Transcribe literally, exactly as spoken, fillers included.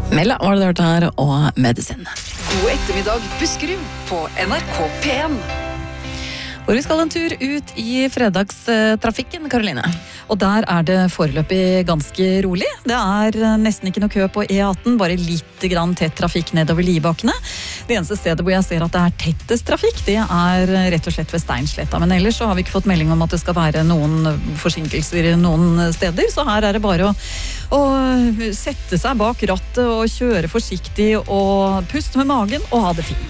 Mella var det hørt her, og medisin. God ettermiddag, Buskerud, på N R K P en. Hvor vi skal en tur ut i fredagstrafikken, Karoline. Og der er det foreløpig ganske rolig. Det er nesten ikke noe kø på E atten, bare litt grann tett trafikk nedover Liebakkene. Det eneste stedet hvor jeg ser at det er tettest trafikk, det er rett og slett ved Steinsletta. Men ellers så har vi ikke fått melding om at det skal være noen forsinkelser noen steder, så her er det bare å, å sette seg bak rattet og kjøre forsiktig og puste med magen og ha det fint.